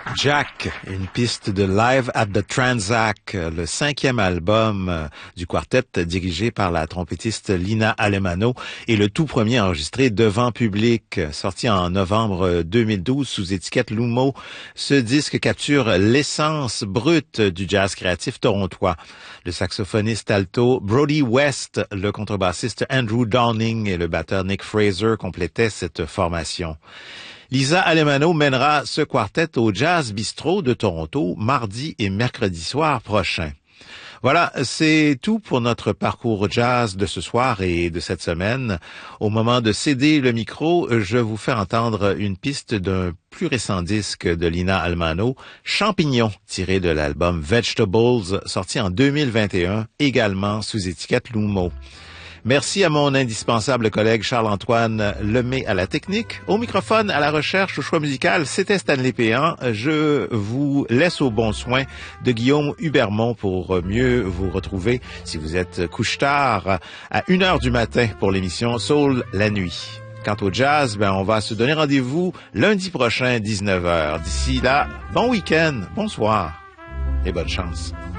Jack, une piste de Live at the Tranzac, le 5e album du quartet dirigé par la trompettiste Lina Alemano et le tout premier enregistré devant public, sorti en novembre 2012 sous étiquette Lumo. Ce disque capture l'essence brute du jazz créatif torontois. Le saxophoniste alto Brody West, le contrebassiste Andrew Downing et le batteur Nick Fraser complétaient cette formation. Lisa Alemano mènera ce quartet au Jazz Bistro de Toronto mardi et mercredi soir prochain. Voilà, c'est tout pour notre parcours jazz de ce soir et de cette semaine. Au moment de céder le micro, je vous fais entendre une piste d'un plus récent disque de Lina Alemano, Champignons, tiré de l'album Vegetables, sorti en 2021, également sous étiquette Lumo. Merci à mon indispensable collègue Charles-Antoine Lemay à la technique. Au microphone, à la recherche, au choix musical, c'était Stanley Péan. Je vous laisse au bon soin de Guillaume Hubermont pour mieux vous retrouver si vous êtes couche-tard à 1h du matin pour l'émission Soul la nuit. Quant au jazz, on va se donner rendez-vous lundi prochain, 19h. D'ici là, bon week-end, bonsoir et bonne chance.